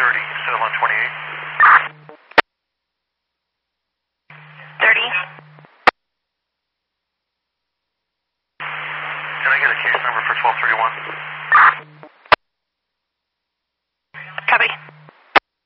settle on 28. 30. Can I get a case number for 1231?